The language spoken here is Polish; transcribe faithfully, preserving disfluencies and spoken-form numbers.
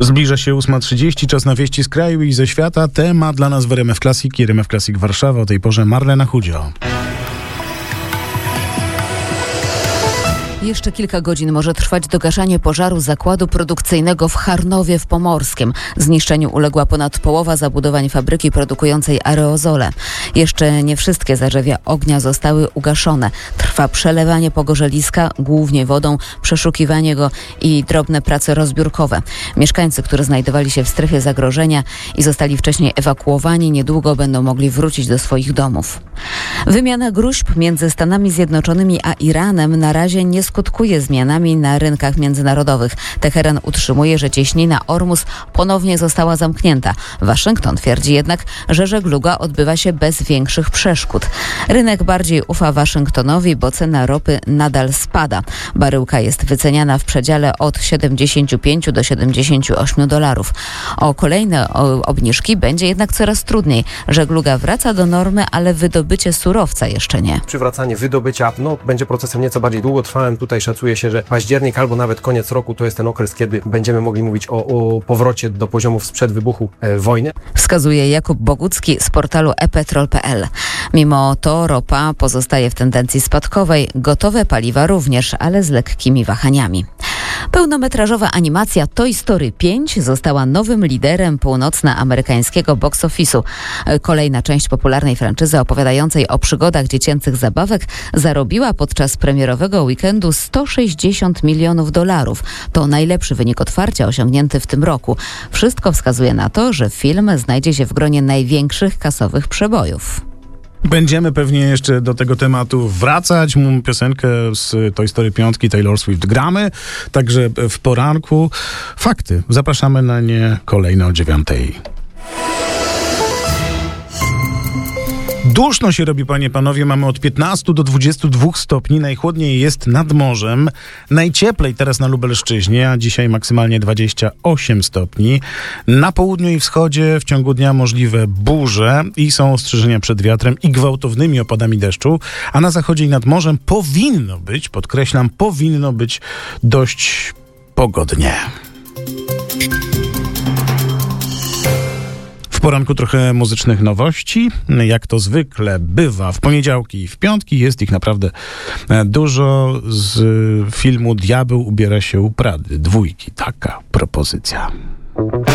Zbliża się ósma trzydzieści, czas na wieści z kraju i ze świata. Temat dla nas w R M F Classic i R M F Classic Warszawa. O tej porze Marlena Chudzio. Jeszcze kilka godzin może trwać dogaszanie pożaru zakładu produkcyjnego w Charnowie w Pomorskiem. Zniszczeniu uległa ponad połowa zabudowań fabryki produkującej aerozole. Jeszcze nie wszystkie zarzewia ognia zostały ugaszone. Trwa przelewanie pogorzeliska, głównie wodą, przeszukiwanie go i drobne prace rozbiórkowe. Mieszkańcy, którzy znajdowali się w strefie zagrożenia i zostali wcześniej ewakuowani, niedługo będą mogli wrócić do swoich domów. Wymiana gróźb między Stanami Zjednoczonymi a Iranem na razie nie skutkuje zmianami na rynkach międzynarodowych. Teheran utrzymuje, że cieśnina Ormus ponownie została zamknięta. Waszyngton twierdzi jednak, że żegluga odbywa się bez większych przeszkód. Rynek bardziej ufa Waszyngtonowi, bo cena ropy nadal spada. Baryłka jest wyceniana w przedziale od siedemdziesięciu pięciu do siedemdziesięciu ośmiu dolarów. O kolejne obniżki będzie jednak coraz trudniej. Żegluga wraca do normy, ale wydobycie surowca jeszcze nie. Przywracanie wydobycia no, będzie procesem nieco bardziej długotrwałym. Tutaj szacuje się, że październik albo nawet koniec roku to jest ten okres, kiedy będziemy mogli mówić o, o powrocie do poziomów sprzed wybuchu e, wojny. Wskazuje Jakub Bogucki z portalu e petrol kropka p l. Mimo to ropa pozostaje w tendencji spadkowej, gotowe paliwa również, ale z lekkimi wahaniami. Pełnometrażowa animacja Toy Story pięć została nowym liderem północnoamerykańskiego box office'u. Kolejna część popularnej franczyzy opowiadającej o przygodach dziecięcych zabawek zarobiła podczas premierowego weekendu sto sześćdziesiąt milionów dolarów. To najlepszy wynik otwarcia osiągnięty w tym roku. Wszystko wskazuje na to, że film znajdzie się w gronie największych kasowych przebojów. Będziemy pewnie jeszcze do tego tematu wracać. Piosenkę z Toy Story pięć Taylor Swift gramy, także w poranku. Fakty. Zapraszamy na nie kolejno o dziewiątej. Duszno się robi, panie, panowie. Mamy od piętnastu do dwudziestu dwóch stopni. Najchłodniej jest nad morzem. Najcieplej teraz na Lubelszczyźnie, a dzisiaj maksymalnie dwadzieścia osiem stopni. Na południu i wschodzie w ciągu dnia możliwe burze i są ostrzeżenia przed wiatrem i gwałtownymi opadami deszczu, a na zachodzie i nad morzem powinno być, podkreślam, powinno być dość pogodnie. W poranku trochę muzycznych nowości. Jak to zwykle bywa w poniedziałki i w piątki, jest ich naprawdę dużo. Z filmu Diabeł ubiera się u Prady. Dwójki. Taka propozycja.